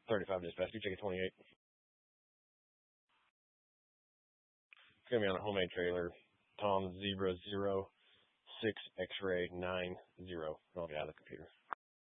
35 dispatch. You take a 28. It's going to be on a homemade trailer. Tom Zebra 06 X-ray 90. I'll get out of the computer.